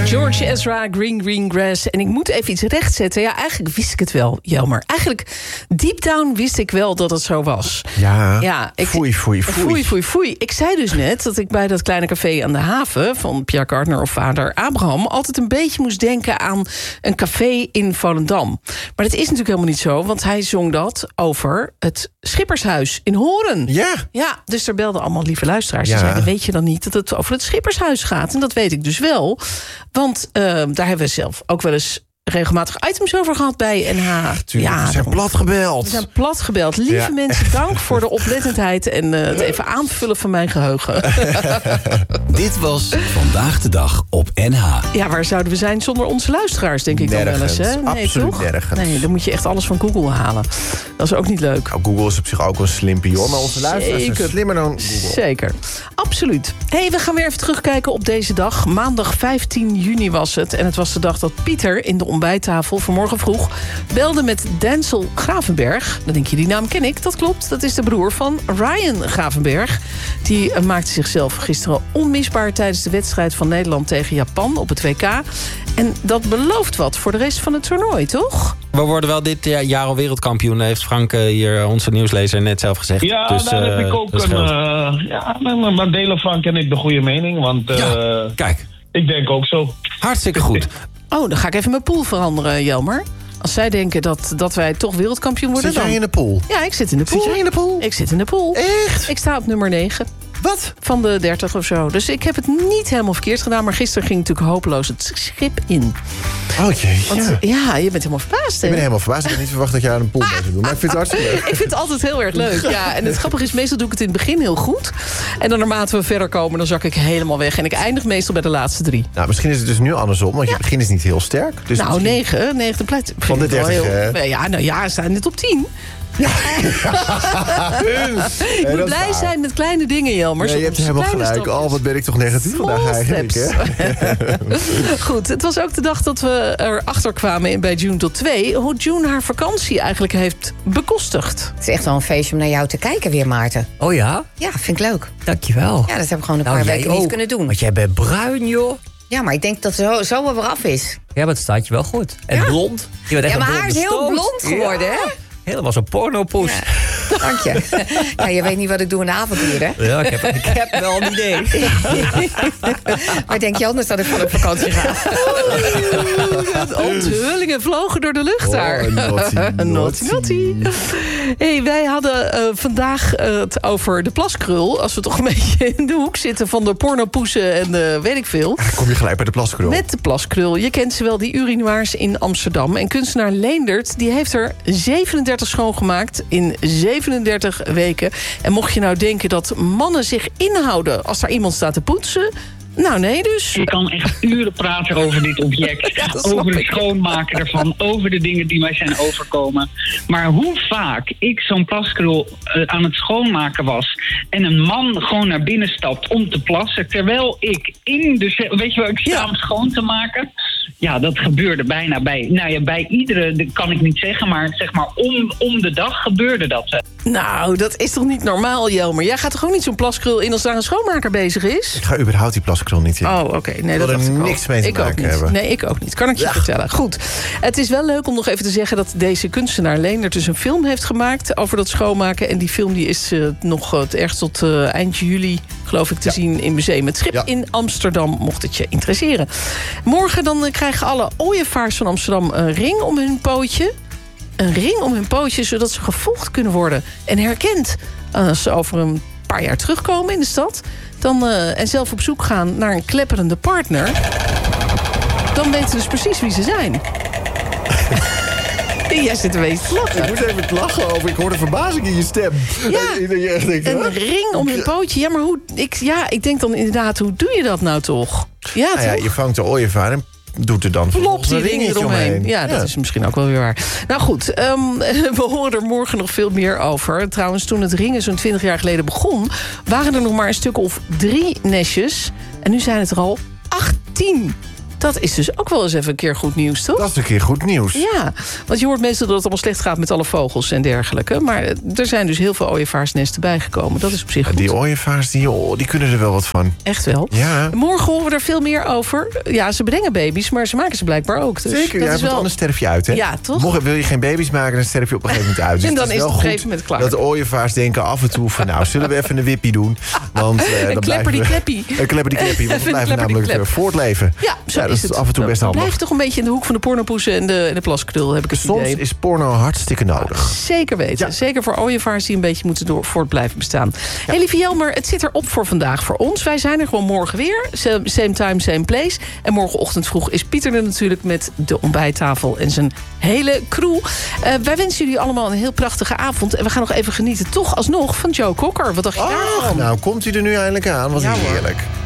George Ezra, Green Grass. En ik moet even iets rechtzetten. Ja, eigenlijk wist ik het wel, Jelmer. Eigenlijk, deep down wist ik wel dat het zo was. Ja, Foei. Ik zei dus net dat ik bij dat kleine café aan de haven... van Pierre Cardin of vader Abraham... altijd een beetje moest denken aan een café in Volendam. Maar dat is natuurlijk helemaal niet zo... want hij zong dat over het Schippershuis in Hoorn. Ja, dus er belden allemaal lieve luisteraars. Die zeiden, weet je dan niet dat het over het Schippershuis gaat? En dat weet ik dus wel. Want daar hebben we zelf ook wel eens regelmatig items over gehad bij NH. Tuurlijk, we zijn plat gebeld. Lieve mensen, dank voor de oplettendheid... en het even aanvullen van mijn geheugen. Dit was Vandaag de Dag op NH. Ja, waar zouden we zijn zonder onze luisteraars, denk ik nergens. Dan wel eens. Hè? Nee, absoluut toch? nergens. Nee, dan moet je echt alles van Google halen. Dat is ook niet leuk. Nou, Google is op zich ook wel slim pion, maar onze luisteraars zijn slimmer dan Google. Zeker, absoluut. Hey, we gaan weer even terugkijken op deze dag. Maandag 15 juni was het. En het was de dag dat Pieter in de ontbijttafel vanmorgen vroeg belde met Denzel Gravenberg. Dan denk je, die naam ken ik. Dat klopt, dat is de broer van Ryan Gravenberg. Die maakte zichzelf gisteren onmisbaar tijdens de wedstrijd van Nederland tegen Japan op het WK. En dat belooft wat voor de rest van het toernooi, toch? We worden wel dit jaar al wereldkampioen, heeft Frank hier, onze nieuwslezer, net zelf gezegd. Ja, dus, daar heb ik ook maar delen van ken ik de goede mening. Want kijk. Ik denk ook zo. Hartstikke goed. Oh, dan ga ik even mijn pool veranderen, Jelmer. Als zij denken dat wij toch wereldkampioen worden... Zit jij in de pool? Ja, ik zit in de pool. Zit jij in de pool? Ik zit in de pool. Echt? Ik sta op nummer 9. Wat? Van de 30 of zo. Dus ik heb het niet helemaal verkeerd gedaan. Maar gisteren ging natuurlijk hopeloos het schip in. Oh jee. Want, ja, je bent helemaal verbaasd, hè? Ik ben helemaal verbaasd. Ik had niet verwacht dat jij aan een pool mee zou doen. Maar ik vind het hartstikke leuk. Ik vind het altijd heel erg leuk. Ja, en het grappige is, meestal doe ik het in het begin heel goed. En dan naarmate we verder komen, dan zak ik helemaal weg. En ik eindig meestal bij de laatste 3. Nou, misschien is het dus nu andersom. Want je begin is niet heel sterk. Dus nou, 9 pleit. Van de 30, ja, nou ja, staan in de top 10. Ja. Je moet blij zijn met kleine dingen, Jelmer. Nee, je hebt helemaal gelijk. Stapjes. Oh, wat ben ik toch negatief vandaag eigenlijk. Hè? Goed, het was ook de dag dat we erachter kwamen bij June tot 2... hoe June haar vakantie eigenlijk heeft bekostigd. Het is echt wel een feestje om naar jou te kijken weer, Maarten. Oh ja? Ja, vind ik leuk. Dankjewel. Ja, dat heb ik gewoon een paar weken niet kunnen doen. Want jij bent bruin, joh. Ja, maar ik denk dat het zo weer af is. Ja, maar het staat je wel goed. En blond. Je bent echt ja, mijn haar is heel blond geworden, hè? Helemaal zo'n pornopoes. Ja, dank je. Ja, je weet niet wat ik doe in de avonduur, hè? Ja, ik heb wel een idee. Maar denk je anders dat ik van op vakantie ga? Onthullingen vlogen door de lucht daar. Naughty. Hey, wij hadden vandaag het over de plaskrul. Als we toch een beetje in de hoek zitten van de pornopoesen en weet ik veel. Dan kom je gelijk bij de plaskrul. Met de plaskrul. Je kent ze wel, die urinoirs in Amsterdam. En kunstenaar Leendert, die heeft er 37 schoongemaakt in 37 weken. En mocht je nou denken dat mannen zich inhouden als daar iemand staat te poetsen... Nou, nee dus. Je kan echt uren praten over dit object. Ja, over het schoonmaken ervan. Over de dingen die mij zijn overkomen. Maar hoe vaak ik zo'n plaskrul aan het schoonmaken was... en een man gewoon naar binnen stapt om te plassen... terwijl ik weet je wel, ik sta om schoon te maken... Ja, dat gebeurde bijna bij iedere, dat kan ik niet zeggen... maar zeg maar om de dag gebeurde dat. Nou, dat is toch niet normaal, Jelmer? Jij gaat toch ook niet zo'n plaskrul in als daar een schoonmaker bezig is? Ik ga überhaupt die plaskrul niet in. Oh, oké. Nee, dat wil er niks mee te maken hebben. Nee, ik ook niet. Kan ik je vertellen. Goed. Het is wel leuk om nog even te zeggen... dat deze kunstenaar Leendert dus een film heeft gemaakt... over dat schoonmaken. En die film die is nog ergens tot eind juli... geloof ik te zien in Museum Het Schip in Amsterdam... mocht het je interesseren. Morgen dan krijgen alle ooievaars van Amsterdam een ring om hun pootje... Een ring om hun pootje, zodat ze gevolgd kunnen worden en herkend. Als ze over een paar jaar terugkomen in de stad... en zelf op zoek gaan naar een klepperende partner... dan weten ze dus precies wie ze zijn. Jij zit een beetje te lachen. Ik moest even lachen over. Ik hoorde verbazing in je stem. Ja, een ring om hun pootje. Ja, maar ik denk dan inderdaad, hoe doe je dat nou toch? Ja, toch? Ja, je vangt de ooievaar en doet er dan Plop die ring eromheen. Ja, dat is misschien ook wel weer waar. Nou goed, we horen er morgen nog veel meer over. Trouwens, toen het ringen zo'n 20 jaar geleden begon... waren er nog maar een stuk of 3 nestjes. En nu zijn het er al 18. Dat is dus ook wel eens even een keer goed nieuws, toch? Dat is een keer goed nieuws. Ja, want je hoort meestal dat het allemaal slecht gaat met alle vogels en dergelijke. Maar er zijn dus heel veel ooievaarsnesten bijgekomen. Dat is op zich goed. Die ooievaars, die kunnen er wel wat van. Echt wel. Ja. Morgen horen we er veel meer over. Ja, ze brengen baby's, maar ze maken ze blijkbaar ook. Dus zeker, dat ja, is want wel... anders sterf je uit, hè? Ja, toch? Wil je geen baby's maken, dan sterf je op een gegeven moment uit. Dus en dan het is wel het op een goed gegeven moment klaar. dat de ooievaars denken af en toe van... nou, zullen we even een wippie doen? Want, een klepper-die-kleppie. Een klepper-die-kleppie, want we blijven namelijk voortleven. Ja, zo dat is het. af en toe best handig. Blijf toch een beetje in de hoek van de pornopoesen en de plaskrul, heb ik het idee. Soms is porno hartstikke nodig. Zeker weten. Ja. Zeker voor ooievaars die een beetje moeten voort blijven bestaan. Hey, lieve Jelmer, het zit erop voor vandaag voor ons. Wij zijn er gewoon morgen weer. Same time, same place. En morgenochtend vroeg is Pieter er natuurlijk met de ontbijttafel en zijn hele crew. Wij wensen jullie allemaal een heel prachtige avond. En we gaan nog even genieten, toch alsnog, van Joe Cocker. Wat dacht je daarvan? Nou, komt hij er nu eindelijk aan? Wat Ja, hoor. heerlijk.